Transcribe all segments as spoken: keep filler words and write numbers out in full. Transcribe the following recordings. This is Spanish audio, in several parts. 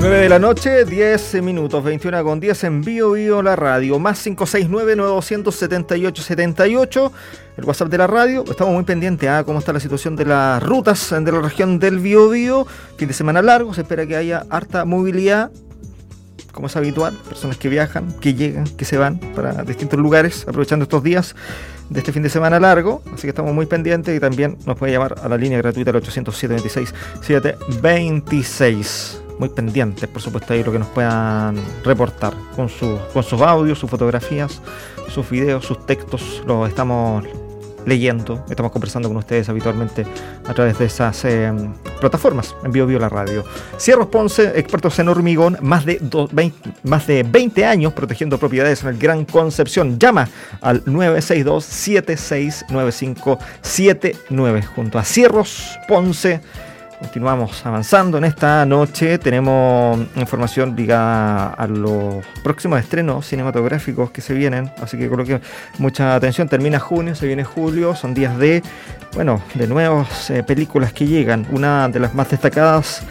nueve de la noche, diez minutos, veintiuno con diez en Bio Bio la radio, más cinco seis nueve, nueve dos siete ocho siete ocho, el WhatsApp de la radio. Estamos muy pendientes a cómo está la situación de las rutas de la región del Bio Bio. Fin de semana largo, se espera que haya harta movilidad, como es habitual, personas que viajan, que llegan, que se van para distintos lugares, aprovechando estos días de este fin de semana largo. Así que estamos muy pendientes y también nos puede llamar a la línea gratuita al ochocientos siete veintiséis setecientos veintiséis. Muy pendientes, por supuesto, ahí lo que nos puedan reportar con, su, con sus audios, sus fotografías, sus videos, sus textos. Los estamos leyendo, estamos conversando con ustedes habitualmente a través de esas eh, plataformas en Bio Bio la radio. Cierros Ponce, expertos en hormigón, más de, do, veinte, más de veinte años protegiendo propiedades en el Gran Concepción. Llama al nueve seis dos, siete seis nueve cinco siete nueve junto a Cierros Ponce. Continuamos avanzando en esta noche. Tenemos información ligada a los próximos estrenos cinematográficos que se vienen, así que coloque mucha atención. Termina junio, se viene julio, son días de, bueno, de nuevas eh, películas que llegan. Una de las más destacadas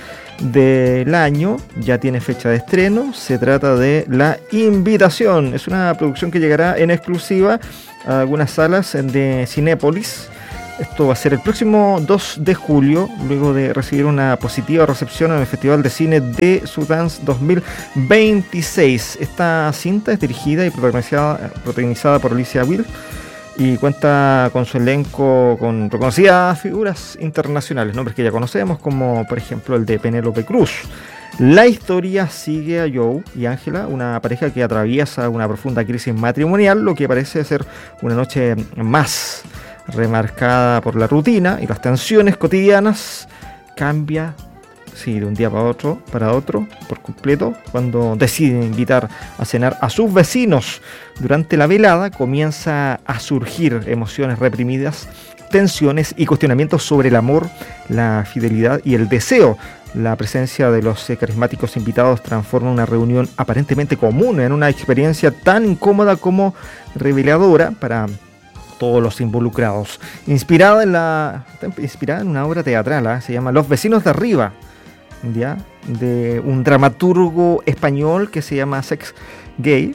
del año ya tiene fecha de estreno. Se trata de La Invitación. Es una producción que llegará en exclusiva a algunas salas de Cinépolis. Esto va a ser el próximo dos de julio, luego de recibir una positiva recepción en el Festival de Cine de Sundance dos mil veintiséis. Esta cinta es dirigida y protagonizada, protagonizada por Alicia Will y cuenta con su elenco con reconocidas figuras internacionales, nombres que ya conocemos, como por ejemplo el de Penélope Cruz. La historia sigue a Joe y Angela, una pareja que atraviesa una profunda crisis matrimonial, lo que parece ser una noche más remarcada por la rutina y las tensiones cotidianas. Cambia, sí, de un día para otro, para otro, por completo, cuando decide invitar a cenar a sus vecinos. Durante la velada comienza a surgir emociones reprimidas, tensiones y cuestionamientos sobre el amor, la fidelidad y el deseo. La presencia de los eh, carismáticos invitados transforma una reunión aparentemente común en una experiencia tan incómoda como reveladora para todos los involucrados. Inspirada en la inspirada en una obra teatral, ¿eh? Se llama Los Vecinos de Arriba, ¿ya? De un dramaturgo español que se llama Sex Gay.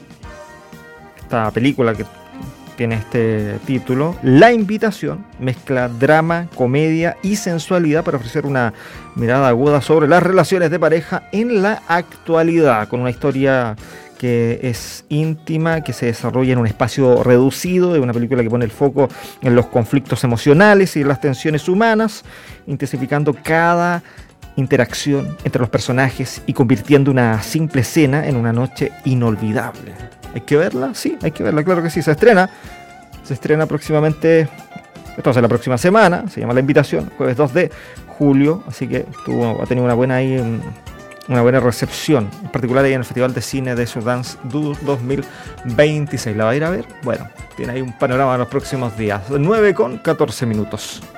Esta película que tiene este título, La Invitación, mezcla drama, comedia y sensualidad para ofrecer una mirada aguda sobre las relaciones de pareja en la actualidad, con una historia que es íntima, que se desarrolla en un espacio reducido, de una película que pone el foco en los conflictos emocionales y en las tensiones humanas, intensificando cada interacción entre los personajes y convirtiendo una simple escena en una noche inolvidable. ¿Hay que verla? Sí, hay que verla, claro que sí. Se estrena, se estrena próximamente, entonces la próxima semana, se llama La Invitación, jueves dos de julio, así que tuvo, ha tenido una buena ahí, una buena recepción, en particular ahí en el Festival de Cine de Sundance dos mil veintiséis. ¿La va a ir a ver? Bueno, tiene ahí un panorama en los próximos días. nueve con catorce minutos.